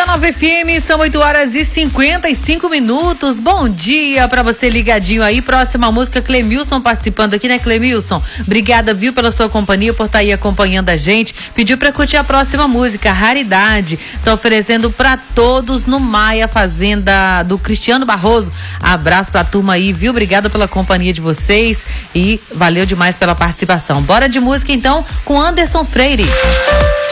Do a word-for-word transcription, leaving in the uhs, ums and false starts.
Nova F M, são oito horas e cinquenta e cinco minutos. Bom dia pra você ligadinho aí. Próxima música, Clemilson participando aqui, né, Clemilson? Obrigada, viu, pela sua companhia, por estar aí acompanhando a gente. Pediu pra curtir a próxima música, Raridade. Tá oferecendo pra todos no Maia Fazenda do Cristiano Barroso. Abraço pra turma aí, viu? Obrigada pela companhia de vocês e valeu demais pela participação. Bora de música então com Anderson Freire.